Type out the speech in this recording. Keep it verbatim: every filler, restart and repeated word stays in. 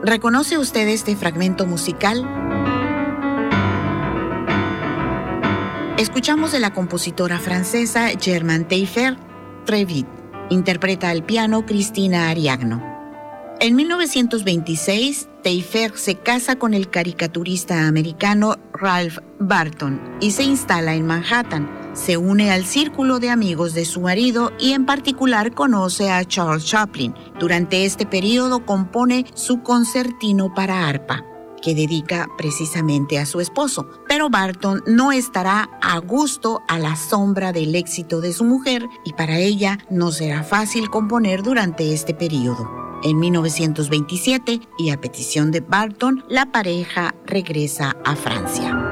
¿Reconoce usted este fragmento musical? Escuchamos de la compositora francesa Germaine Taillefer, Très vite. Interpreta al piano Cristina Ariagno. En mil novecientos veintiséis, Taillefer se casa con el caricaturista americano Ralph Barton y se instala en Manhattan. Se une al círculo de amigos de su marido y en particular conoce a Charles Chaplin. Durante este periodo compone su concertino para arpa, que dedica precisamente a su esposo. Pero Barton no estará a gusto a la sombra del éxito de su mujer y para ella no será fácil componer durante este periodo. En mil novecientos veintisiete, y a petición de Barton, la pareja regresa a Francia.